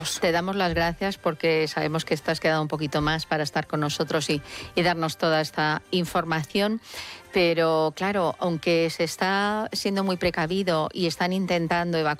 Te damos las gracias porque sabemos que te has quedado un poquito más para estar con nosotros y darnos toda esta información. Pero claro, aunque se está siendo muy precavido y están intentando evacuar